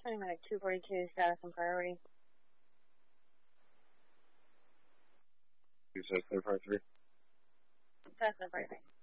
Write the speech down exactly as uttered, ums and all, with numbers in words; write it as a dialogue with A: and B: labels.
A: Turning medic two forty-two, status and priority.
B: You said three five three?
A: Status and priority.